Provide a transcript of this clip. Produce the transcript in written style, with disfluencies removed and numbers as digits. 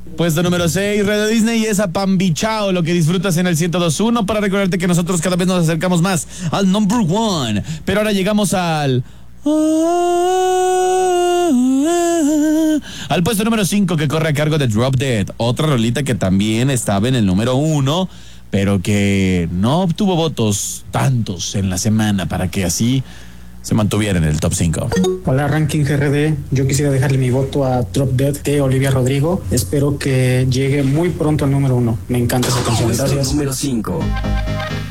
Puesto número 6, Radio Disney, y esa Pambichao, lo que disfrutas en el 102.1, para recordarte que nosotros cada vez nos acercamos más al number 1. Pero ahora llegamos al puesto número 5, que corre a cargo de Drop Dead, otra rolita que también estaba en el número 1, pero que no obtuvo votos tantos en la semana para que así se mantuviera en el top 5. Hola, Ranking GRD. Yo quisiera dejarle mi voto a Drop Dead de Olivia Rodrigo. Espero que llegue muy pronto al número 1. Me encanta esa canción. Gracias. Número 5.